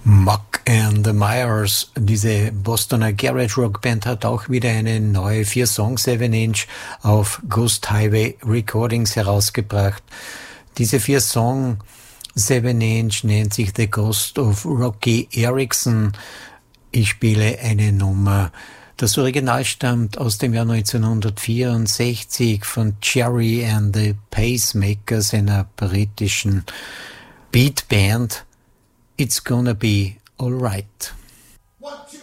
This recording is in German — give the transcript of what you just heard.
Muck and the Myers, diese Bostoner Garage Rock Band, hat auch wieder eine neue 4-Song 7-Inch auf Ghost Highway Recordings herausgebracht. Diese 4-Song 7-Inch nennt sich The Ghost of Rocky Erickson. Ich spiele eine Nummer. Das Original stammt aus dem Jahr 1964 von Cherry and the Pacemakers, einer britischen Beatband. It's Gonna Be Alright. 1, 2